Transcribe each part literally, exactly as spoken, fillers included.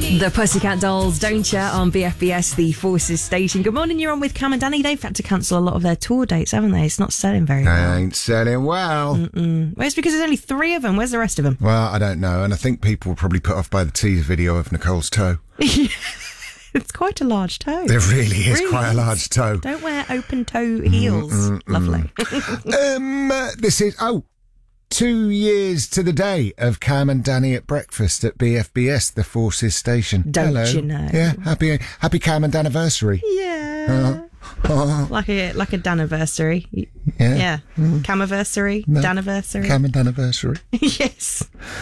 The Pussycat Dolls, Don't Ya, on B F B S, the Forces station. Good morning, you're on with Cam and Danny. They've had to cancel a lot of their tour dates, haven't they? It's not selling very They well. ain't selling well. Mm-mm. Well, it's because there's only three of them. Where's the rest of them? Well, I don't know. And I think people were probably put off by the teaser video of Nicole's toe. It's quite a large toe. There really is Really quite a is. large toe. Don't wear open toe heels. Mm, mm, mm. Lovely. um, uh, this is, oh, two years to the day of Cam and Danny at breakfast at B F B S, the Forces station. Don't Hello. you know? Yeah, happy happy Cam and Daniversary. Yeah. Oh, Like a like a Daniversary. yeah. Yeah. Mm. Camiversary. No. Daniversary. Cam and Daniversary. Yes.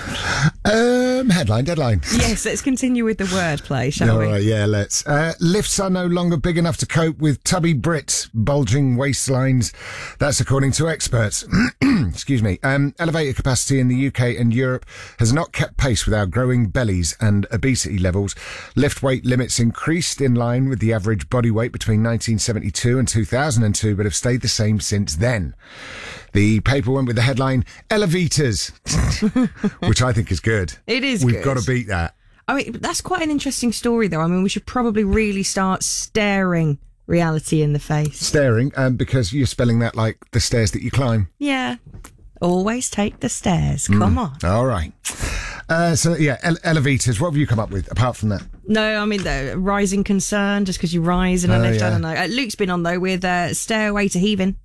Um, headline, deadline. Yes, let's continue with the wordplay, shall All we? right, yeah, let's. Uh, lifts are no longer big enough to cope with tubby Brits' bulging waistlines. That's according to experts. Excuse me. Um, elevator capacity in the U K and Europe has not kept pace with our growing bellies and obesity levels. Lift weight limits increased in line with the average body weight between nineteen seventy-two and two thousand two, but have stayed the same since then. The paper went with the headline, Elevators, which I think is good. It is We've good. got to beat that. I mean, that's quite an interesting story, though. I mean, we should probably really start staring reality in the face. Staring, um, because you're spelling that like the stairs that you climb. Yeah. Always take the stairs. Come on. All right. Uh, so, yeah, ele- elevators. What have you come up with apart from that? No, I mean, the rising concern, just because you rise in a Oh, lift, I yeah. don't know. Uh, Luke's been on, though, with uh, Stairway to Heaven.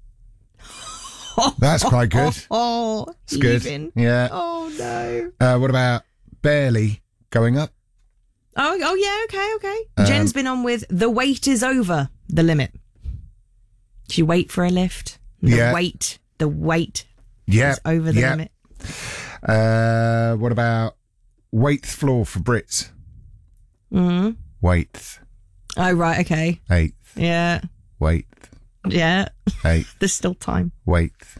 That's quite good. Oh, It's good. heaving. Yeah. Oh, no. Uh, what about barely going up? Oh, oh yeah, okay, okay. Um, Jen's been on with The Wait is Over, the limit. You wait for a lift. The Yeah. wait, the wait Yeah. is over the yeah. limit. Uh, what about weighth floor for Brits? Mm. Weighth. Oh, right, okay. Eighth. Yeah, Weighth. yeah. Eighth. There's still time. Weighth.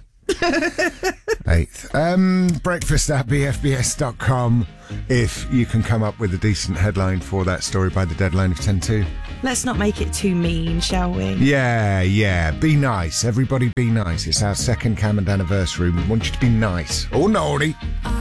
Eighth. Um, breakfast at b f b s dot com if you can come up with a decent headline for that story by the deadline of ten two. Let's not make it too mean, shall we? Yeah, yeah. Be nice. Everybody be nice. It's our second Cam and anniversary. We want you to be nice. Or naughty.